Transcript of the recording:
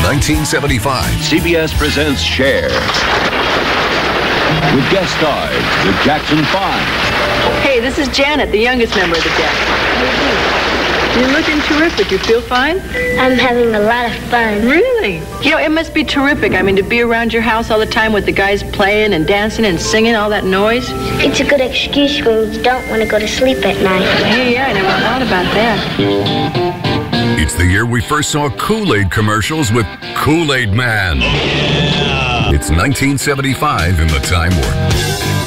1975. CBS presents Cher. With guest stars, the Jackson 5. Hey, this is Janet, the youngest member of the Jacksons. How you doing? You're looking terrific. You feel fine? I'm having a lot of fun. Really? You know, it must be terrific. I mean, to be around your house all the time with the guys playing and dancing and singing, all that noise. It's a good excuse when you don't want to go to sleep at night. Hey, yeah, I never thought about that. It's the year we first saw Kool-Aid commercials with Kool-Aid Man. It's 1975 in the Time Warp.